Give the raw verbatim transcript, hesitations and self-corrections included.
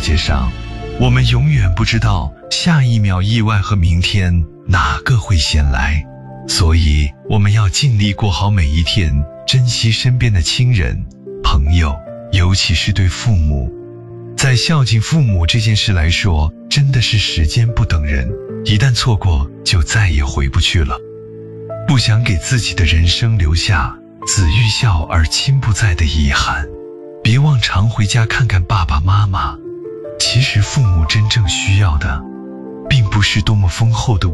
界上，我们永远不知道下一秒意外和明天哪个会先来，所以我们要尽力过好每一天，珍惜身边的亲人、朋友，尤其是对父母。在孝敬父母这件事来说，真的是时间不等人，一旦错过就再也回不去了。不想给自己的人生留下子欲孝而亲不在的遗憾，别忘常回家看看爸爸妈妈。其实父母真正需要的并不是多么丰厚的